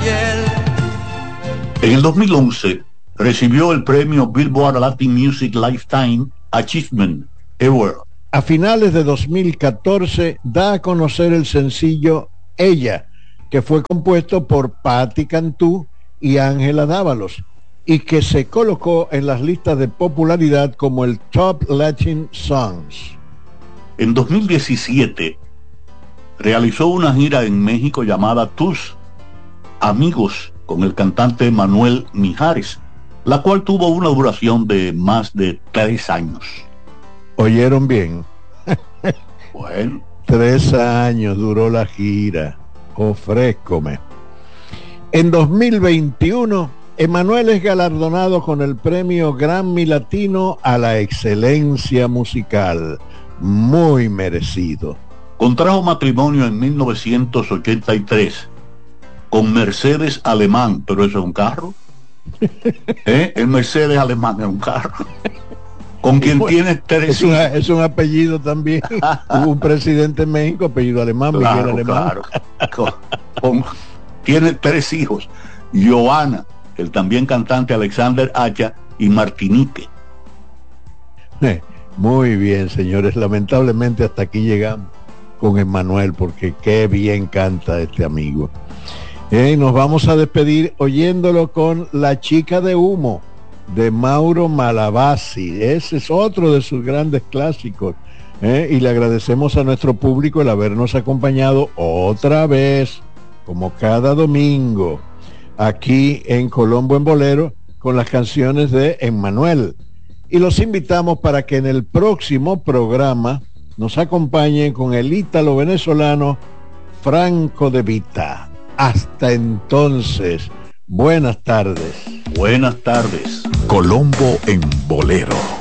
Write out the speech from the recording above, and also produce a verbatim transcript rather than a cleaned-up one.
piel. En el dos mil once recibió el premio Billboard Latin Music Lifetime Achievement Award. A finales de dos mil catorce da a conocer el sencillo Ella, que fue compuesto por Patti Cantú y Ángela Dávalos, y que se colocó en las listas de popularidad como el Top Latin Songs. En dos mil diecisiete realizó una gira en México llamada Tus Amigos con el cantante Manuel Mijares, la cual tuvo una duración de más de tres años. ¿Oyeron bien? Bueno. Tres años duró la gira. Ofrézcome. En dos mil veintiuno, Emmanuel es galardonado con el premio Grammy Latino a la excelencia musical. Muy merecido. Contrajo matrimonio en mil novecientos ochenta y tres con Mercedes Alemán, pero eso es un carro. ¿Eh? El Mercedes Alemán es un carro. Con quien bueno, tiene tres es, una, es un apellido también. Hubo un presidente en México, apellido alemán, claro, Miguel Alemán. Claro. Con, con, tiene tres hijos, Joana, el también cantante Alexander Hacha y Martinique. Eh, muy bien, señores. Lamentablemente hasta aquí llegamos con Emmanuel, porque qué bien canta este amigo. Eh, nos vamos a despedir oyéndolo con La Chica de Humo, de Mauro Malavasi. Ese es otro de sus grandes clásicos, ¿eh? Y le agradecemos a nuestro público el habernos acompañado otra vez, como cada domingo, aquí en Colombo en Bolero, con las canciones de Emmanuel. Y los invitamos para que en el próximo programa nos acompañen con el ítalo venezolano Franco De Vita. Hasta entonces, buenas tardes. Buenas tardes. Colombo en Bolero.